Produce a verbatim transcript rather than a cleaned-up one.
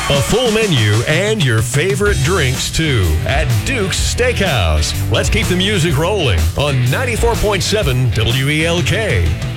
A full menu and your favorite drinks, too, at Duke's Steakhouse. Let's keep the music rolling on ninety-four point seven W E L K.